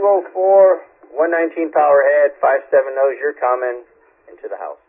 504, 119 Powerhead, 570, you're coming into the house.